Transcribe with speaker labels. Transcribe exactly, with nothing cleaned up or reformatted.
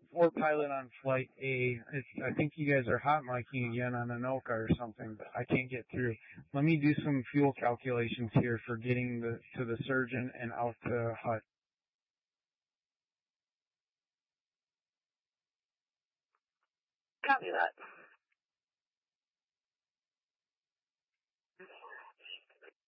Speaker 1: floor pilot on flight A. It's, I think you guys are hot miking again on Anoka or something, but I can't get through. Let me do some fuel calculations here for getting the, to the surgeon and out to H U D.
Speaker 2: Copy that.